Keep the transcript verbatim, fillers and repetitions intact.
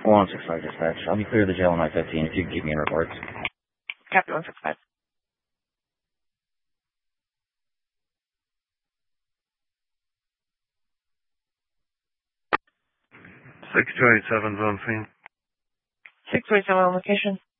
one six five dispatch. I'll be clear of the jail on I fifteen if you can keep me in reports. Copy one six five. six two eight seven, zone scene. six two eight seven on location.